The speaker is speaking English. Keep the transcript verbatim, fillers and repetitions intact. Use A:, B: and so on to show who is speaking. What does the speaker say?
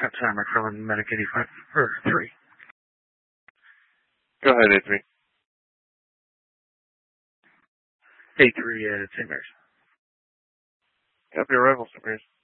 A: Top timer from Medic eighty-five, or three.
B: Go ahead, A three.
A: A three at Saint Mary's.
B: Copy arrival, Saint Mary's.